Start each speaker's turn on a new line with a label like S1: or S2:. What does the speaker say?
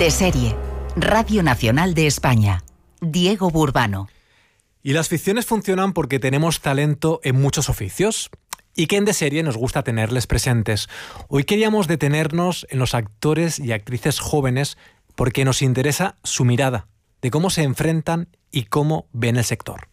S1: De serie, Radio Nacional de España, Diego Burbano.
S2: Y las ficciones funcionan porque tenemos talento en muchos oficios y que en De serie nos gusta tenerles presentes. Hoy queríamos detenernos en los actores y actrices jóvenes porque nos interesa su mirada, de cómo se enfrentan y cómo ven el sector.